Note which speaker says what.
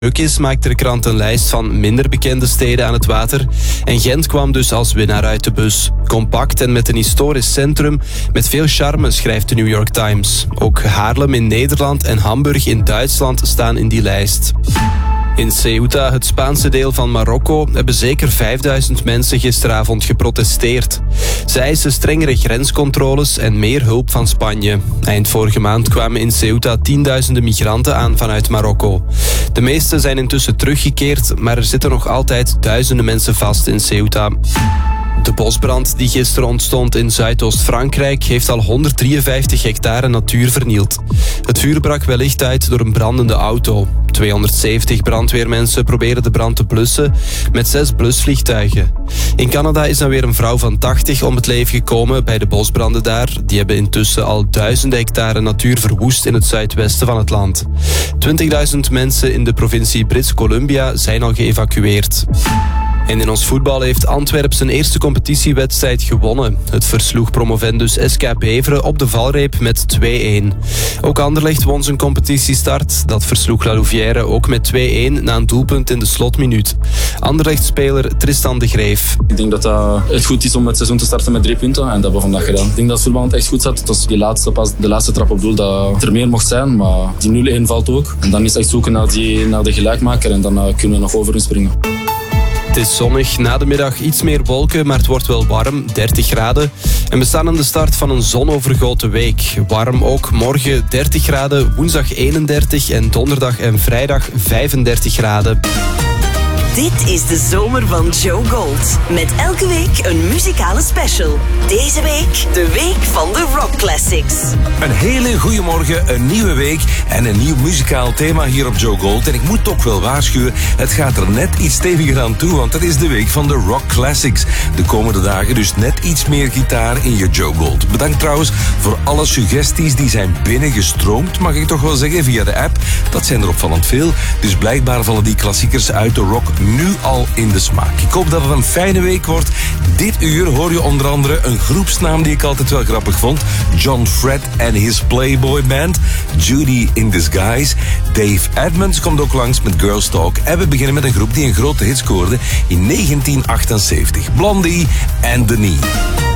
Speaker 1: druk is, maakte de krant een lijst van minder bekende steden aan het water. En Gent kwam dus als winnaar uit de bus. Compact en met een historisch centrum met veel charme, schrijft de New York Times. Ook Haarlem in Nederland en Hamburg in Duitsland staan in die lijst. In Ceuta, het Spaanse deel van Marokko, hebben zeker 5000 mensen gisteravond geprotesteerd. Ze eisen strengere grenscontroles en meer hulp van Spanje. Eind vorige maand kwamen in Ceuta tienduizenden migranten aan vanuit Marokko. De meeste zijn intussen teruggekeerd, maar er zitten nog altijd duizenden mensen vast in Ceuta. De bosbrand die gisteren ontstond in Zuidoost-Frankrijk heeft al 153 hectare natuur vernield. Het vuur brak wellicht uit door een brandende auto. 270 brandweermensen proberen de brand te blussen met 6 blusvliegtuigen. In Canada is dan weer een vrouw van 80 om het leven gekomen bij de bosbranden daar. Die hebben intussen al duizenden hectare natuur verwoest in het zuidwesten van het land. 20.000 mensen in de provincie Brits Columbia zijn al geëvacueerd. En in ons voetbal heeft Antwerp zijn eerste competitiewedstrijd gewonnen. Het versloeg promovendus SK Beveren op de valreep met 2-1. Ook Anderlecht won zijn competitiestart. Dat versloeg La Louvière ook met 2-1 na een doelpunt in de slotminuut. Anderlecht-speler Tristan de Greef.
Speaker 2: Ik denk dat het goed is om het seizoen te starten met 3 punten en dat hebben we vandaag gedaan. Ik denk dat het voetbal echt goed zat. Het was de laatste trap op doel dat er meer mocht zijn, maar die 0-1 valt ook. En dan is echt zoeken naar de gelijkmaker en dan kunnen we nog over springen.
Speaker 1: Het is zonnig, na de middag iets meer wolken, maar het wordt wel warm, 30 graden. En we staan aan de start van een zonovergoten week. Warm ook, morgen 30 graden, woensdag 31 en donderdag en vrijdag 35 graden.
Speaker 3: Dit is de zomer van Joe Gold. Met elke week een muzikale special. Deze week de week van de Rock Classics.
Speaker 4: Een hele goede morgen, een nieuwe week en een nieuw muzikaal thema hier op Joe Gold. En ik moet toch wel waarschuwen, het gaat er net iets steviger aan toe, want het is de week van de Rock Classics. De komende dagen dus net iets meer gitaar in je Joe Gold. Bedankt trouwens voor alle suggesties die zijn binnengestroomd, mag ik toch wel zeggen, via de app. Dat zijn er opvallend veel, dus blijkbaar vallen die klassiekers uit de rock nu al in de smaak. Ik hoop dat het een fijne week wordt. Dit uur hoor je onder andere een groepsnaam die ik altijd wel grappig vond. John Fred and his Playboy Band. Judy in Disguise. Dave Edmunds komt ook langs met Girls Talk. En we beginnen met een groep die een grote hit scoorde in 1978. Blondie and the Knee.